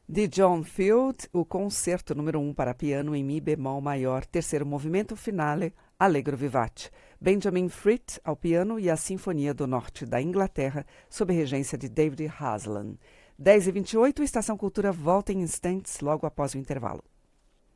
De John Field, o concerto número 1 para piano em mi bemol maior, terceiro movimento, finale, allegro vivace. Benjamin Frith ao piano e a Sinfonia do Norte da Inglaterra, sob regência de David Haslam. 10h28, Estação Cultura volta em instantes, logo após o intervalo.